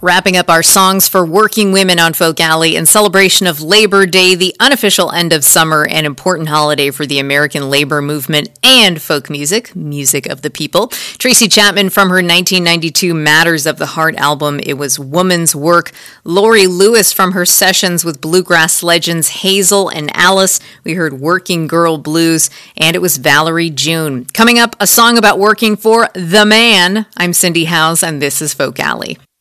Wrapping up our songs for working women on Folk Alley in celebration of Labor Day, the unofficial end of summer and important holiday for the American labor movement and folk music, music of the people. Tracy Chapman from her 1992 Matters of the Heart album, it was Woman's Work. Lori Lewis from her sessions with bluegrass legends Hazel and Alice, we heard Working Girl Blues, and it was Valerie June. Coming up, a song about working for the man. I'm Cindy Howes, and this is Folk Alley.